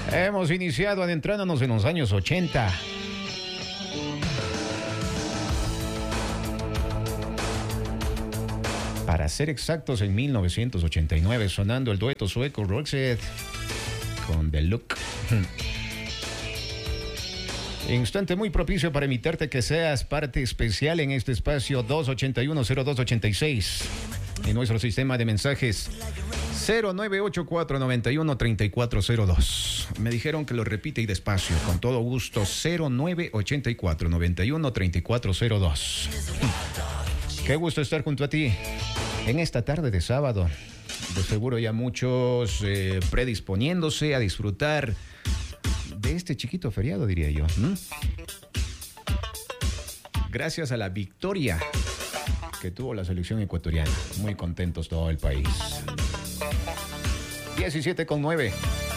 Hemos iniciado adentrándonos en los años 80. Para ser exactos, en 1989, sonando el dueto sueco Roxette con The Look. Instante muy propicio para invitarte que seas parte especial en este espacio 281-0286. En nuestro sistema de mensajes 0984-91-3402. Me dijeron que lo repite y despacio, con todo gusto, 0984-91-3402. Qué gusto estar junto a ti en esta tarde de sábado. De seguro ya muchos predisponiéndose a disfrutar de este chiquito feriado, diría yo. Gracias a la victoria que tuvo la selección ecuatoriana. Muy contentos todo el país. 17:09.